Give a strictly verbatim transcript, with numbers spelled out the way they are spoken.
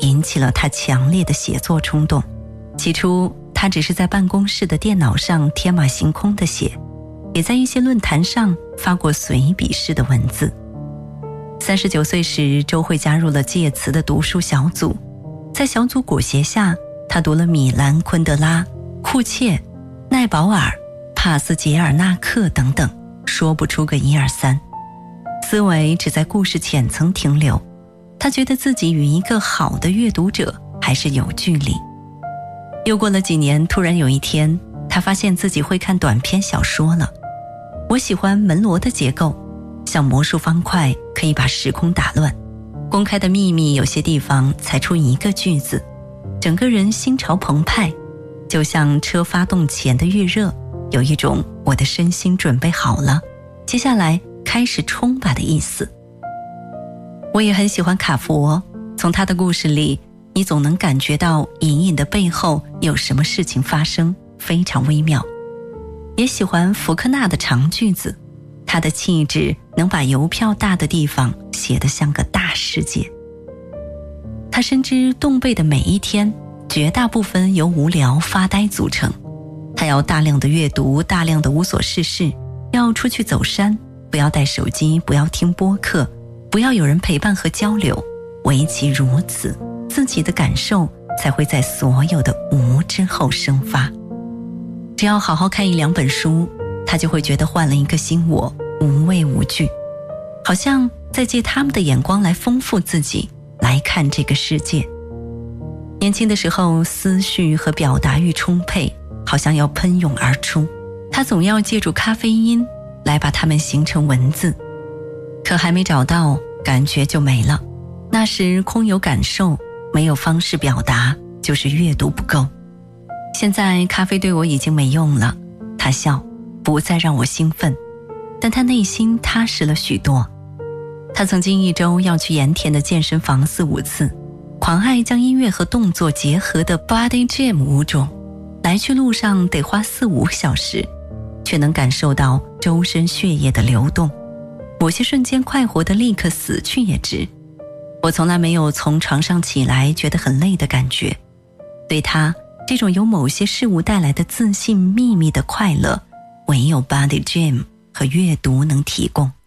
引起了他强烈的写作冲动。起初他只是在办公室的电脑上天马行空地写，也在一些论坛上发过随笔式的文字。三十九岁时，周慧加入了介词的读书小组，在小组裹挟下，他读了米兰昆德拉、库切、奈保尔、帕斯捷尔纳克等等，说不出个一二三，思维只在故事浅层停留。他觉得自己与一个好的阅读者还是有距离。又过了几年，突然有一天，他发现自己会看短篇小说了。我喜欢门罗的结构，像魔术方块可以把时空打乱。公开的秘密有些地方才出一个句子，整个人心潮澎湃，就像车发动前的预热，有一种我的身心准备好了，接下来开始冲吧的意思。我也很喜欢卡佛，从他的故事里，你总能感觉到隐隐的背后有什么事情发生，非常微妙。也喜欢福克纳的长句子，他的气质能把邮票大的地方写得像个大世界。他深知动辈的每一天绝大部分由无聊发呆组成，他要大量的阅读，大量的无所事事，要出去走山，不要带手机，不要听播客，不要有人陪伴和交流，唯其如此，自己的感受才会在所有的无之后生发。只要好好看一两本书，他就会觉得换了一个新我，无畏无惧，好像在借他们的眼光来丰富自己，来看这个世界。年轻的时候，思绪和表达欲充沛，好像要喷涌而出，他总要借助咖啡因来把它们形成文字，可还没找到，感觉就没了。那时空有感受，没有方式表达，就是阅读不够。现在咖啡对我已经没用了，他笑，不再让我兴奋，但他内心踏实了许多。他曾经一周要去盐田的健身房四五次，狂爱将音乐和动作结合的 Body Jam 舞种，来去路上得花四五小时，却能感受到周身血液的流动，某些瞬间快活的立刻死去也值。我从来没有从床上起来觉得很累的感觉，对他这种由某些事物带来的自信秘密的快乐，唯有 Body Jam 和阅读能提供。